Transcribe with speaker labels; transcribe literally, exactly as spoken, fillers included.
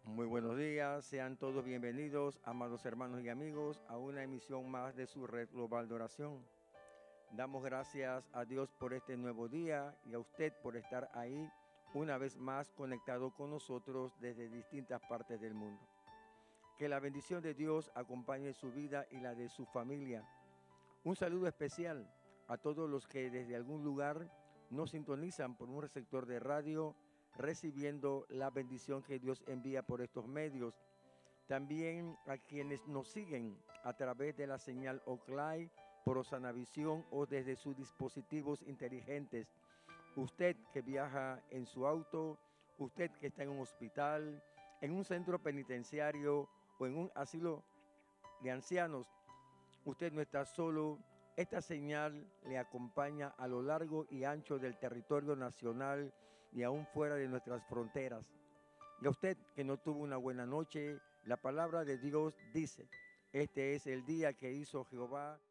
Speaker 1: Muy buenos días, sean todos bienvenidos, amados hermanos y amigos, a una emisión más de su red global de oración. Damos gracias a Dios por este nuevo día y a usted por estar ahí una vez más conectado con nosotros desde distintas partes del mundo. Que la bendición de Dios acompañe su vida y la de su familia. Un saludo especial a todos los que desde algún lugar nos sintonizan por un receptor de radio, recibiendo la bendición que Dios envía por estos medios. También a quienes nos siguen a través de la señal Oclay, por Osanavisión o desde sus dispositivos inteligentes. Usted que viaja en su auto, usted que está en un hospital, en un centro penitenciario o en un asilo de ancianos, usted no está solo. Esta señal le acompaña a lo largo y ancho del territorio nacional y aún fuera de nuestras fronteras. Y a usted que no tuvo una buena noche, la palabra de Dios dice: este es el día que hizo Jehová,